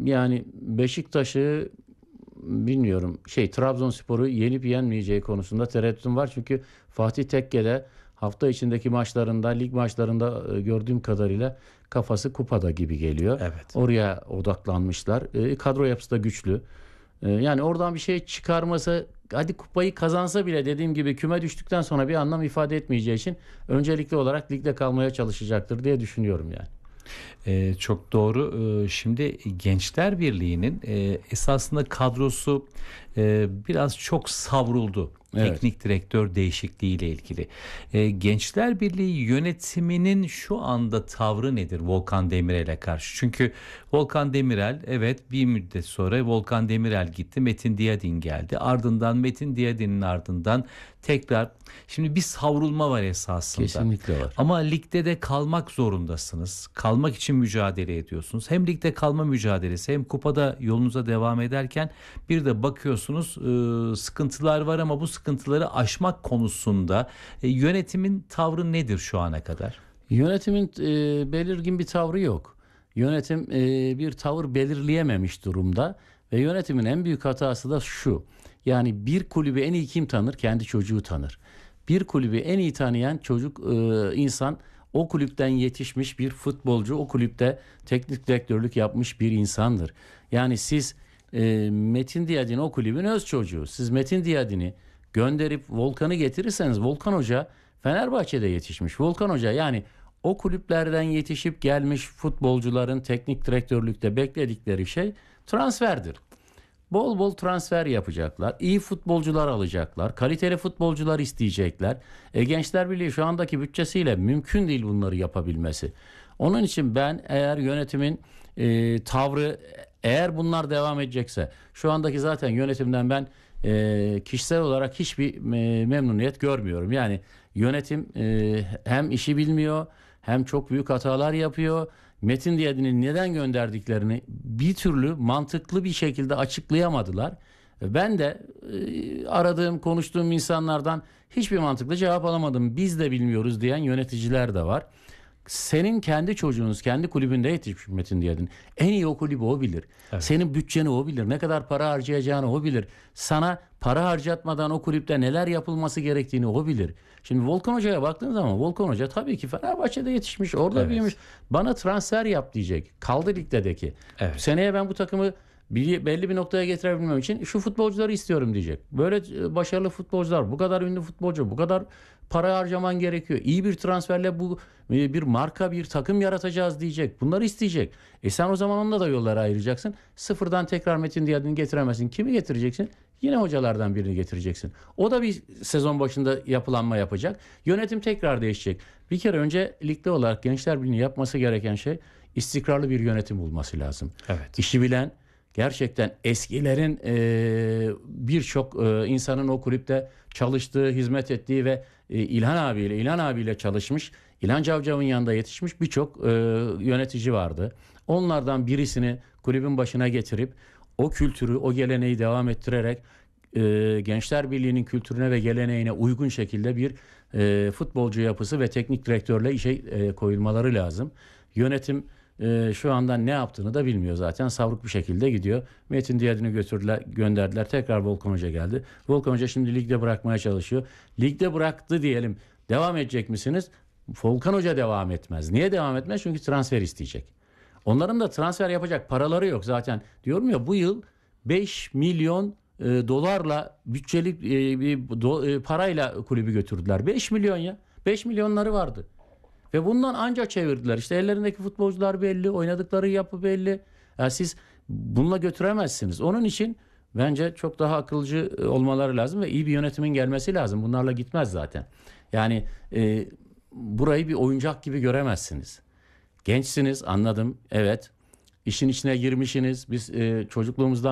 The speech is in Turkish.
Yani Beşiktaş'ı bilmiyorum. Trabzonspor'u yenip yenmeyeceği konusunda tereddütüm var. Çünkü Fatih Tekke'de hafta içindeki maçlarında, lig maçlarında gördüğüm kadarıyla kafası kupada gibi geliyor. Evet. Oraya odaklanmışlar. Kadro yapısı da güçlü. Yani oradan bir şey çıkarması, hadi kupayı kazansa bile dediğim gibi küme düştükten sonra bir anlam ifade etmeyeceği için öncelikli olarak ligde kalmaya çalışacaktır diye düşünüyorum yani. Çok doğru. Şimdi Gençler Birliği'nin esasında kadrosu biraz çok savruldu. Evet. Teknik direktör değişikliği ile ilgili. Gençler Birliği yönetiminin şu anda tavrı nedir Volkan Demirel'e karşı? Çünkü Volkan Demirel, evet, bir müddet sonra Volkan Demirel gitti, Metin Diyadin geldi. Ardından Metin Diyadin'in ardından tekrar, şimdi bir savrulma var esasında. Kesinlikle var. Ama ligde de kalmak zorundasınız. Kalmak için mücadele ediyorsunuz. Hem ligde kalma mücadelesi hem kupada yolunuza devam ederken bir de bakıyorsunuz sıkıntılar var ama bu sıkıntıları aşmak konusunda yönetimin tavrı nedir şu ana kadar? Yönetimin belirgin bir tavrı yok. Yönetim bir tavır belirleyememiş durumda ve yönetimin en büyük hatası da şu. Yani bir kulübü en iyi kim tanır? Kendi çocuğu tanır. Bir kulübü en iyi tanıyan insan o kulüpten yetişmiş bir futbolcu, o kulüpte teknik direktörlük yapmış bir insandır. Yani siz Metin Diyadin o kulübün öz çocuğu. Siz Metin Diyadin'i gönderip Volkan'ı getirirseniz Volkan Hoca Fenerbahçe'de yetişmiş. Volkan Hoca yani o kulüplerden yetişip gelmiş futbolcuların teknik direktörlükte bekledikleri şey transferdir. Bol bol transfer yapacaklar. İyi futbolcular alacaklar. Kaliteli futbolcular isteyecekler. Gençler Birliği şu andaki bütçesiyle mümkün değil bunları yapabilmesi. Onun için ben eğer yönetimin tavrı, eğer bunlar devam edecekse, şu andaki zaten yönetimden ben kişisel olarak hiçbir memnuniyet görmüyorum. Yani yönetim hem işi bilmiyor hem çok büyük hatalar yapıyor. Metin Diyadin'i neden gönderdiklerini bir türlü mantıklı bir şekilde açıklayamadılar. Ben de aradığım, konuştuğum insanlardan hiçbir mantıklı cevap alamadım. Biz de bilmiyoruz diyen yöneticiler de var. Senin kendi çocuğunuz kendi kulübünde yetişmiş Metin Diyadin. En iyi o kulübü o bilir. Evet. Senin bütçeni o bilir. Ne kadar para harcayacağını o bilir. Sana para harcatmadan o kulüpte neler yapılması gerektiğini o bilir. Şimdi Volkan Hoca'ya baktığın zaman Volkan Hoca tabii ki Fenerbahçe'de yetişmiş, orada Evet. büyümüş. Bana transfer yap diyecek. Kaldı ligdeki. Evet. Seneye ben bu takımı belli bir noktaya getirebilmem için şu futbolcuları istiyorum diyecek. Böyle başarılı futbolcular, bu kadar ünlü futbolcu, bu kadar para harcaman gerekiyor. İyi bir transferle bu bir marka, bir takım yaratacağız diyecek. Bunları isteyecek. Sen o zaman onunla da yolları ayıracaksın. Sıfırdan tekrar Metin Diyadin'i getiremezsin. Kimi getireceksin? Yine hocalardan birini getireceksin. O da bir sezon başında yapılanma yapacak. Yönetim tekrar değişecek. Bir kere önce ligde olarak Gençler Birliği'nin yapması gereken şey istikrarlı bir yönetim bulması lazım. Evet. İşi bilen, gerçekten eskilerin birçok insanın o kulüpte çalıştığı, hizmet ettiği ve İlhan abiyle çalışmış, İlhan Cavcav'ın yanında yetişmiş birçok yönetici vardı. Onlardan birisini kulübün başına getirip o kültürü, o geleneği devam ettirerek Gençler Birliği'nin kültürüne ve geleneğine uygun şekilde bir futbolcu yapısı ve teknik direktörle işe koyulmaları lazım. Yönetim şu anda ne yaptığını da bilmiyor zaten. Savruk bir şekilde gidiyor. Metin Diyadin'i gönderdiler. Tekrar Volkan Hoca geldi. Volkan Hoca şimdi ligde bırakmaya çalışıyor. Ligde bıraktı diyelim. Devam edecek misiniz? Volkan Hoca devam etmez. Niye devam etmez? Çünkü transfer isteyecek. Onların da transfer yapacak paraları yok zaten. Diyorum ya, bu yıl 5 milyon dolarla bütçeli parayla kulübü götürdüler. 5 milyon ya. 5 milyonları vardı. Ve bundan ancak çevirdiler. İşte ellerindeki futbolcular belli, oynadıkları yapı belli. Yani siz bununla götüremezsiniz. Onun için bence çok daha akılcı olmaları lazım ve iyi bir yönetimin gelmesi lazım. Bunlarla gitmez zaten. Yani burayı bir oyuncak gibi göremezsiniz. Gençsiniz, anladım. Evet. İşin içine girmişsiniz. Biz çocukluğumuzdan